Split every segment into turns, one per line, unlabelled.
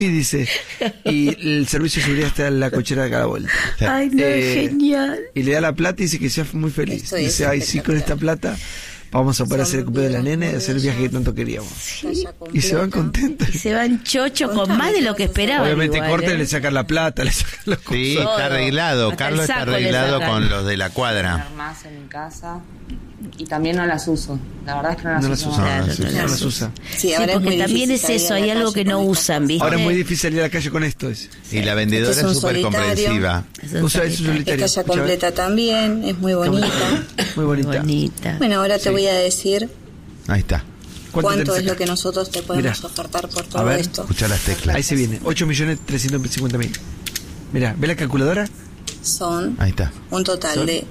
y dice, y el servicio de seguridad está en la cochera de cada vuelta.
Ay, no, es genial.
Y le da la plata y dice que sea muy feliz.
Esto
Dice, ay, sí, con esta plata vamos a poder hacer el cumpleaños de la nena y hacer el viaje que tanto queríamos.
Sí.
Y se van contentos.
Y se van chocho con más de lo que esperaban.
Obviamente
igual,
cortan, le sacan la plata, le sacan los cosas.
Sí,
Todo.
está arreglado.
Hasta
Carlos
el
está
saco le
arreglado
sacan.
con los de la cuadra.
Más en mi casa y también no las uso. La verdad es que no las
No las
uso.
usa,
Claro,
no las usa.
Sí,
Sí,
ahora es
porque
muy
también es
difícil
eso,
salir
hay
a la
algo
calle
que no
con
usan, ¿viste?
Ahora es muy difícil salir a la calle con esto.
Y la vendedora
Este es un
es súper
solitario.
comprensiva.
Usa eso solitario.
Esta ya completa también, es muy bonita.
Muy bonita.
Bonita.
Bueno, ahora te voy a decir
Ahí está.
cuánto
tenés
es lo
acá?
que nosotros te podemos
Mirá.
ofertar por
A
todo
ver,
esto.
Escuchá las teclas.
Ahí se viene, 8.350.000. Mirá, ¿ve la calculadora?
Son
Ahí está.
un total de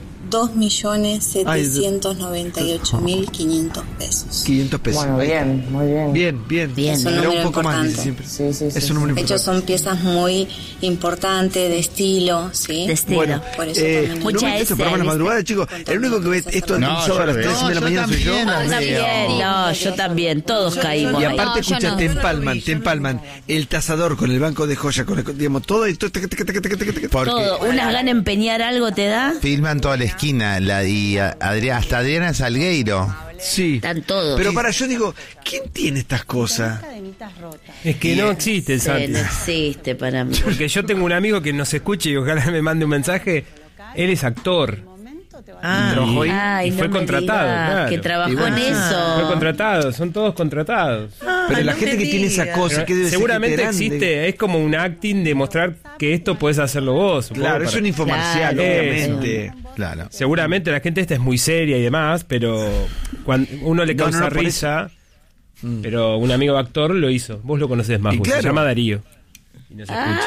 2.798.500 pesos.
500 pesos.
Bueno,
Ahí está.
bien, muy bien.
Bien.
Bien.
Es un
Pero un
número
poco más, dice
importante.
siempre.
Sí.
Es un número
De hecho,
importante.
son piezas muy importantes, de estilo, ¿sí?
De estilo.
Bueno,
Por eso también
no
Mucha
me estos
S,
programas a la
¿viste?
madrugada, chicos. El único que ve esto
No,
analizado a las 3 de la mañana soy yo.
No, yo también, todos caímos
Y
ahí.
aparte,
No, yo
escucha,
no.
te empalman el tasador con el banco de joya, con el, digamos, todo y todo.
Porque
Todo, unas ganas de empeñar algo te da,
filman toda la esquina. Hasta Adriana Salgueiro.
Sí.
están todos.
Pero para, yo digo, ¿quién tiene estas cosas?
Es que no existe el
Sí,
Santi.
no existe para mí.
Porque yo tengo un amigo que nos escuche y ojalá me mande un mensaje. Él es actor. Trabajó ahí
Ay,
y fue
no me
contratado.
digas,
Claro.
que trabajó
Y bueno,
en
sí.
eso.
Fue contratado, son todos contratados.
Pero la
no
gente
me
que tiene esa
digas.
cosa,
Pero
que debe ser
seguramente
gente grande.
existe, es como un acting de mostrar que esto puedes hacerlo vos. supongo,
Claro, es
para-
un infomercial,
Claro,
obviamente.
Claro.
Seguramente la gente esta es muy seria y demás, pero cuando uno le
No,
causa
no, por
risa. Pero un amigo actor lo hizo. Vos lo conocés más,
Y
Gus,
claro.
se llama Darío. Y nos escucha.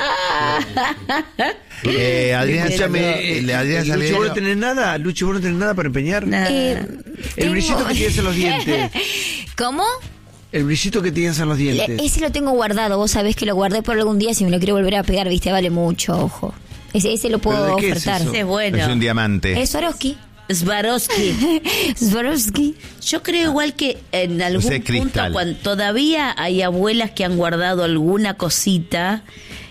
Adriana
Escúchame,
Adriana
Lucho, ¿vos
Salguero.
no tenés nada? Lucho, ¿vos no tenés nada para empeñar?
Nada.
El brillito que tienes en los dientes.
¿Cómo?
El brillito que tienes en los dientes.
Ese lo tengo guardado, vos sabés que lo guardé por algún día, si me lo quiero volver a pegar, viste, vale mucho, ojo. Ese lo
¿Pero
puedo
de qué es
ofertar.
eso?
Ese es bueno.
Es un diamante.
Es Swarovski.
Swarovski.
Swarovski.
Yo creo igual que en algún
Ese
punto,
cristal.
cuando todavía hay abuelas que han guardado alguna cosita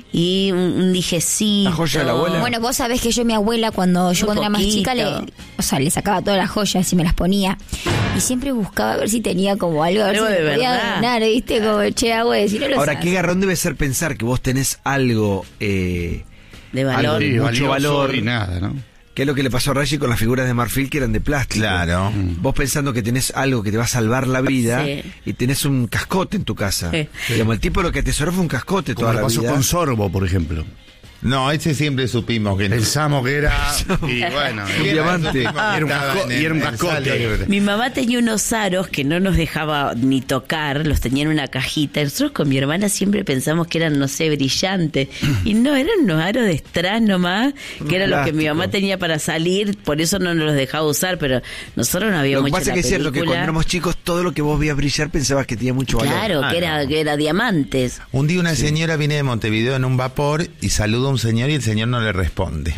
y un dijecito.
¿La joya de la abuela?
Bueno, vos sabés que yo mi abuela cuando era más chica le sacaba todas las joyas y me las ponía y siempre buscaba a ver si tenía como algo, a ver
Algo
si
de
me podía
verdad.
donar, viste, como che abuela, si no lo
Ahora,
sabes.
qué garrón debe ser pensar que vos tenés algo,
de
algo
valor.
de mucho valor,
y nada, ¿no?
que es lo que le pasó a Rashi con las figuras de marfil que eran de plástico.
Claro.
Vos pensando que tenés algo que te va a salvar la vida
Sí.
y tenés un cascote en tu casa.
Sí.
Digamos, el tipo lo que atesoró fue un cascote
Como
toda
le
la
pasó
vida.
con Sorbo, por ejemplo.
No, ese siempre supimos que
El Samo que era... Y bueno,
Un diamante.
y era un cascote.
Mi mamá tenía unos aros que no nos dejaba ni tocar, los tenía en una cajita. Nosotros con mi hermana siempre pensamos que eran, no sé, brillantes. Y no, eran unos aros de strass nomás, que era lo que mi
Plástico.
mamá tenía para salir, por eso no nos los dejaba usar, pero nosotros no
Lo
habíamos
que
hecho
pasa
la
es que es cierto que
película.
cuando éramos chicos todo lo que vos veías brillar pensabas que tenía mucho valor.
Claro, que era diamantes.
Un día una señora viene de Montevideo en un vapor y saluda a un señor y el señor no le responde.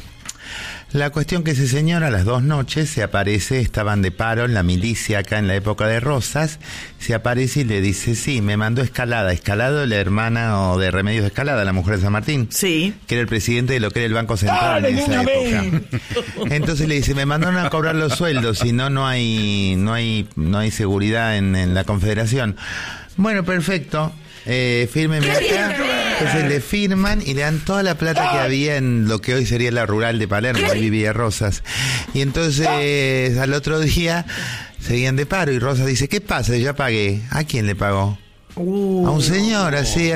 La cuestión que ese señor a las 2 noches se aparece, estaban de paro en la milicia acá en la época de Rosas, se aparece y le dice, sí, me mandó Escalada, Escalado la hermana o de Remedios de Escalada, la mujer de San Martín,
Sí.
que era el presidente de lo que era el Banco Central en esa época. Entonces le dice, me mandaron a cobrar los sueldos, si no, no hay seguridad en la Confederación. Bueno, perfecto. Fírmeme acá. Entonces le firman y le dan toda la plata que había en lo que hoy sería la rural de Palermo, ahí vivía Rosas. Y entonces al otro día seguían de paro y Rosas dice, ¿qué pasa? Ya pagué. ¿A quién le pagó? A un señor, así.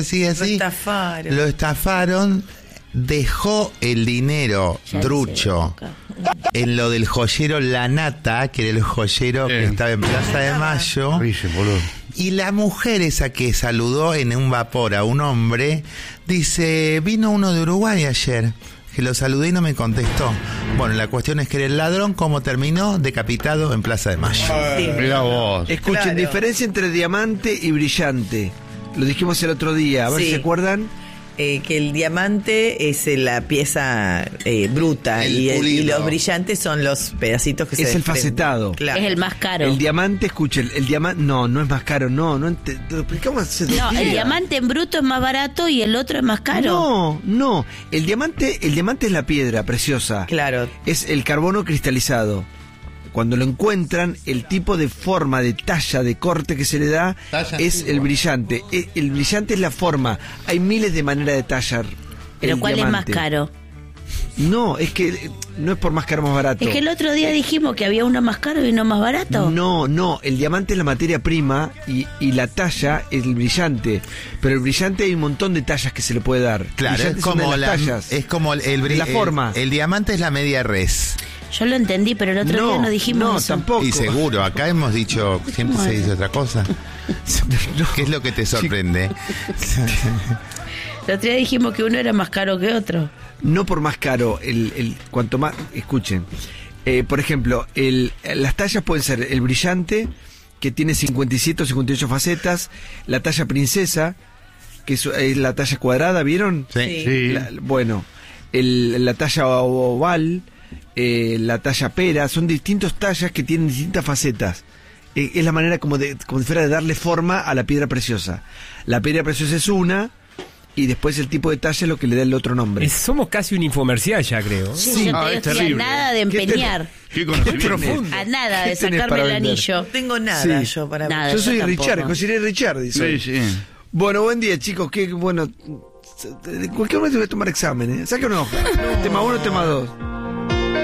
Lo estafaron. Dejó el dinero
Ya
trucho
sé,
en lo del joyero La Nata, que era el joyero que estaba en Plaza de Mayo.
Dice, boludo.
Y la mujer esa que saludó en un vapor a un hombre, dice, vino uno de Uruguay ayer, que lo saludé y no me contestó. Bueno, la cuestión es que era el ladrón, ¿cómo terminó? Decapitado en Plaza de Mayo.
Mirá vos.
Escuchen, diferencia entre diamante y brillante. Lo dijimos el otro día, a ver
Sí.
si se acuerdan.
que el diamante es la pieza bruta y los brillantes son los pedacitos que se
Es el
desprenden.
facetado.
Es el más caro.
El diamante, escuchen, el diamante, no es más caro, no explicamos hace 2
No,
días.
el diamante en bruto es más barato y el otro es más caro.
No, el diamante es la piedra preciosa.
Claro.
Es el carbono cristalizado. Cuando lo encuentran, el tipo de forma, de talla, de corte que se le da es el brillante. El brillante es la forma. Hay miles de maneras de tallar.
Pero
el
¿cuál
diamante.
es más caro?
No, es que no es por más caro o más barato.
Es que el otro día dijimos que había uno más caro y uno más barato.
No, el diamante es la materia prima y la talla es el brillante. Pero el brillante hay un montón de tallas que se le puede dar.
Claro,
Brillante
es
son
como
de las tallas.
es como
la forma.
El diamante es la media res.
Yo lo entendí, pero el otro día no dijimos eso.
tampoco.
Y seguro, acá hemos dicho, siempre se dice otra cosa. ¿Qué es lo que te sorprende?
El otro día dijimos que uno era más caro que otro.
No por más caro, cuanto más, escuchen, por ejemplo, las tallas pueden ser el brillante, que tiene 57 o 58 facetas, la talla princesa, que es la talla cuadrada, ¿vieron?
Sí.
La talla oval, la talla pera, son distintas tallas que tienen distintas facetas. Es la manera como si fuera de darle forma a la piedra preciosa. La piedra preciosa es una, y después el tipo de talla es lo que le da el otro nombre.
Somos casi un infomercial ya, creo.
Sí, yo
es
estoy a
terrible.
nada de empeñar.
Qué conocimiento.
A nada de
¿Qué tenés
sacarme
para
el
vender?
anillo.
No tengo nada
Sí.
yo para...
Nada.
Yo
yo
soy
tampoco.
Richard, cocinero Richard, dice.
Sí.
Bueno, buen día, chicos. Qué bueno. En cualquier momento voy a tomar examen, ¿eh? Saca una hoja. Tema 1, tema 2.